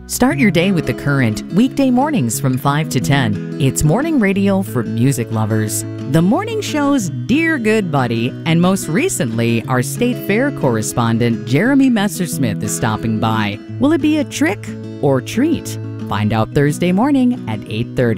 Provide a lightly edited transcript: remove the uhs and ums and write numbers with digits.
Start your day with The Current, weekday mornings from 5 to 10. It's morning radio for music lovers. The morning show's dear good buddy, and most recently, our State Fair correspondent, Jeremy Messersmith, is stopping by. Will it be a trick or treat? Find out Thursday morning at 8:30.